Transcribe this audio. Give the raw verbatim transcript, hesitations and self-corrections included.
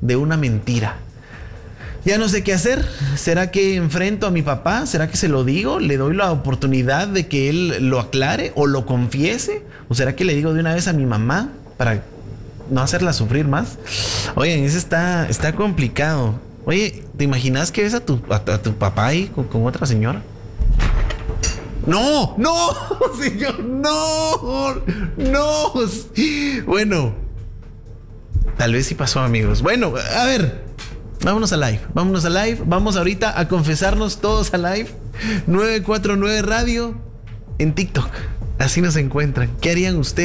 de una mentira. Ya no sé qué hacer. ¿Será que enfrento a mi papá? ¿Será que se lo digo? ¿Le doy la oportunidad de que él lo aclare o lo confiese? ¿O será que le digo de una vez a mi mamá para no hacerla sufrir más? Oye, eso está, está complicado. Oye, ¿te imaginas que ves a tu, a, a tu papá ahí con, con otra señora? No, no, señor, no, no. Bueno, tal vez sí pasó, amigos. Bueno, a ver, vámonos a live, vámonos a live. Vamos ahorita a confesarnos todos a live. nueve cuatro nueve Radio en TikTok. Así nos encuentran. ¿Qué harían ustedes?